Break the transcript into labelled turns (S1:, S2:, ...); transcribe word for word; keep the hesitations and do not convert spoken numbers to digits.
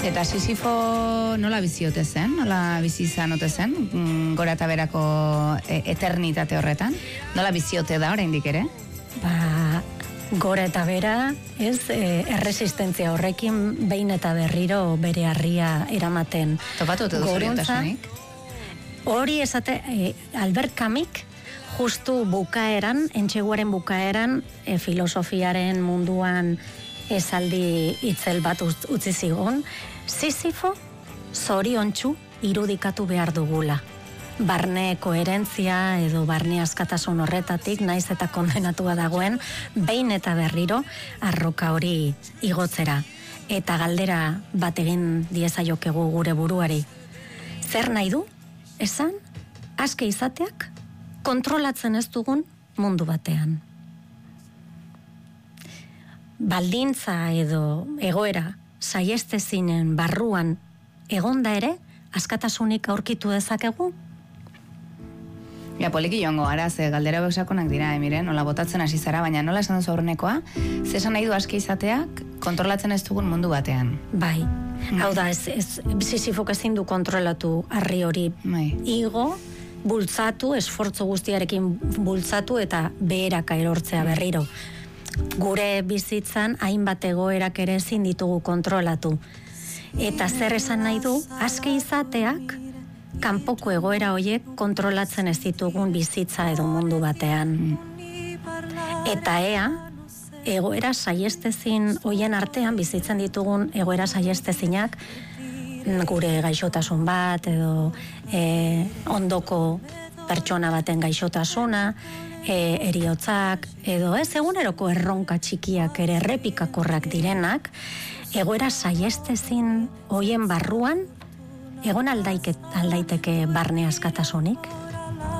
S1: Eta Sisifo nola biziote zen? Nola bizi izan ote zen? Mm, gora eta berako e, eternitate horretan? Nola biziote da oraindik ere?
S2: Ba, gora eta bera, ez, e, erresistentzia horrekin behin eta berriro bere harria eramaten.
S1: Topatu dut zoriotasunik?
S2: Hori esate, e, Albert Camus, justu bukaeran, entxeguaren bukaeran, e, filosofiaren munduan esaldi itzel bat utzi zigon, Sisifo zoriontsu irudikatu behar dugula. Barne koherentzia edo barne askatasun horretatik, naiz eta kondenatua dagoen, behin eta berriro arroka hori igotzera. Eta galdera bat egin diezaiokegu gure buruari. Zer nahi du? Esan, aske izateak kontrolatzen ez dugun mundu batean. Baldintza edo egoera saiestezinen barruan egonda ere, askatasunik aurkitu dezakegu?
S1: Ja, poliki joango gara, ze galdera beusakonak dira, emiren, nola botatzen hasi zara, baina nola esan duzu aurrenekoa, ze esan nahi du aske izateak kontrolatzen ez dugun mundu batean.
S2: Bai, hmm. hau da, ez, ez Sisifok ezin du kontrolatu harri hori
S1: bai. Igo,
S2: bultzatu, esfortzu guztiarekin bultzatu eta beheraka erortzea berriro. Gure bizitzan hainbat egoerak ere ezin ditugu kontrolatu. Eta zer esan nahi du, aske izateak kanpoko egoera horiek kontrolatzen ez ditugun bizitza edo mundu batean. Eta ea, egoera saiestezin hoien artean bizitzen ditugun egoera saiestezinak, gure gaixotasun bat edo e, ondoko pertsona baten gaixotasuna, e, eriotzak, edo ez eguneroko erronka txikiak ere errepikakorrak direnak, egoera saiestezin hoien barruan egon aldaike, aldaiteke barne askatasunik?